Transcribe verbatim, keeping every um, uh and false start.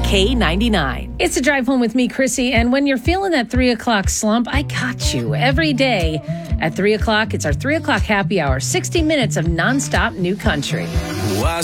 K ninety-nine. It's a drive home with me, Chrissy, and when you're feeling that three o'clock slump, I got you. Every day at three o'clock, it's our three o'clock happy hour, sixty minutes of nonstop new country. Why